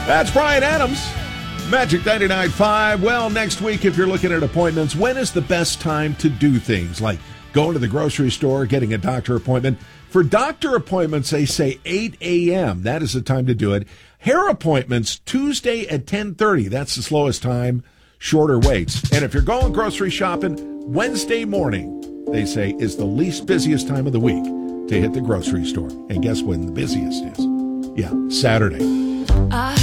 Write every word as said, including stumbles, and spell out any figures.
That's Brian Adams, Magic ninety-nine point five. Well, next week, if you're looking at appointments, when is the best time to do things like going to the grocery store, getting a doctor appointment? For doctor appointments, they say eight a.m. That is the time to do it. Hair appointments, Tuesday at ten thirty. That's the slowest time, shorter waits. And if you're going grocery shopping, Wednesday morning, they say, is the least busiest time of the week to hit the grocery store. And guess when the busiest is? Yeah, Saturday.